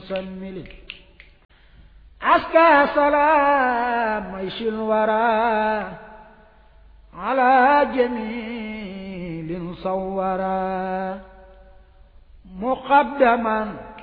المسمل أزكى سلام عيش الورى على جميل صورا مقدما